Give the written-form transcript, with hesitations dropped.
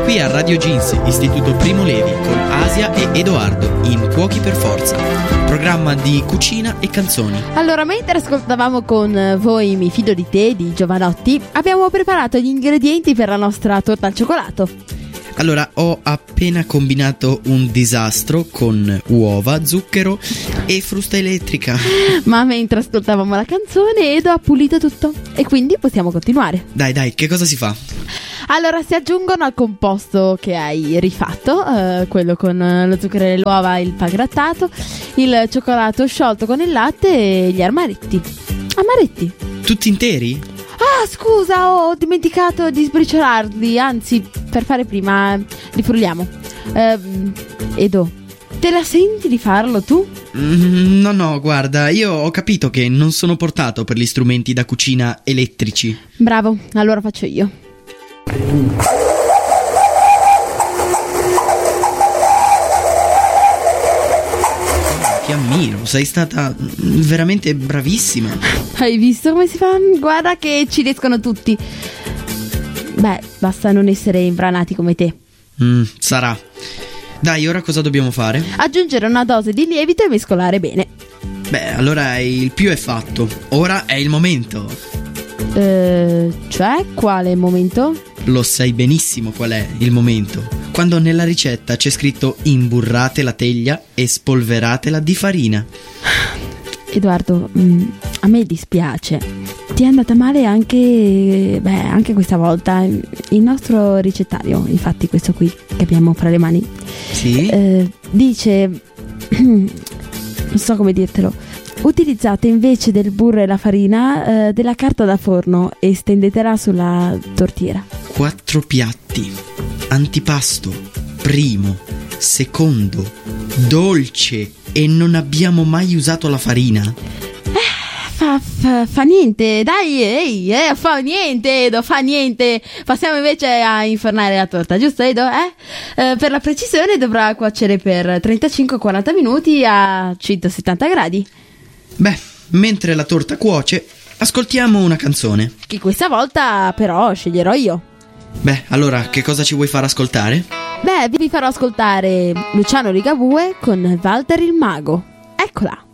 qui a Radio Jeans, Istituto Primo Levi, con Asia e Edoardo in Cuochi per Forza, programma di cucina e canzoni. Allora, mentre ascoltavamo con voi Mi fido di te di Giovanotti, abbiamo preparato gli ingredienti per la nostra torta al cioccolato. Allora, ho appena combinato un disastro con uova, zucchero e frusta elettrica. Ma mentre ascoltavamo la canzone, Edo ha pulito tutto e quindi possiamo continuare. Dai, che cosa si fa? Allora, si aggiungono al composto che hai rifatto, quello con lo zucchero e le uova e il pangrattato, il cioccolato sciolto con il latte e gli amaretti. Amaretti? Tutti interi? Ah, scusa, ho dimenticato di sbriciolarli, anzi, per fare prima li frulliamo. Edo, te la senti di farlo tu? No, guarda, io ho capito che non sono portato per gli strumenti da cucina elettrici. Bravo, allora faccio io. Ti ammiro, sei stata veramente bravissima. Hai visto come si fa? Guarda che ci riescono tutti. Beh, basta non essere imbranati come te. Sarà. Dai, ora cosa dobbiamo fare? Aggiungere una dose di lievito e mescolare bene. Beh, allora il più è fatto. Ora è il momento. Cioè, quale momento? Lo sai benissimo qual è il momento. Quando nella ricetta c'è scritto imburrate la teglia e spolveratela di farina. Edoardo, a me dispiace. Ti è andata male anche questa volta. Il nostro ricettario, infatti questo qui che abbiamo fra le mani, sì? Dice, non so come dirtelo, utilizzate invece del burro e la farina della carta da forno e stendetela sulla tortiera. 4 piatti. Antipasto, primo, secondo, dolce, e non abbiamo mai usato la farina. Fa niente, dai, fa niente, Edo, fa niente. Passiamo invece a infornare la torta, giusto, Edo? Per la precisione dovrà cuocere per 35-40 minuti a 170 gradi. Beh, mentre la torta cuoce, ascoltiamo una canzone. Che questa volta però sceglierò io. Beh, allora, che cosa ci vuoi far ascoltare? Beh, vi farò ascoltare Luciano Ligabue con Walter il Mago. Eccola.